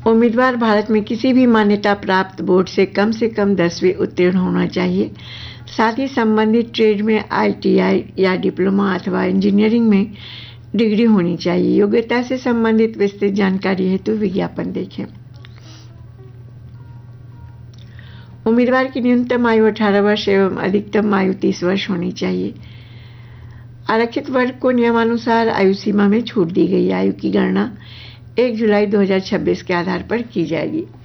उम्मीदवार भारत में किसी भी मान्यता प्राप्त बोर्ड से कम 10वीं उत्तीर्ण होना चाहिए। साथ ही संबंधित ट्रेड में ITI या डिप्लोमा अथवा इंजीनियरिंग में डिग्री होनी चाहिए। योग्यता से संबंधित विस्तृत जानकारी हेतु विज्ञापन देखें। उम्मीदवार की न्यूनतम आयु 18 वर्ष एवं अधिकतम आयु 30 वर्ष होनी चाहिए। आरक्षित वर्ग को नियमानुसार आयु सीमा में छूट दी गई। आयु की गणना 1 जुलाई 2026 के आधार पर की जाएगी।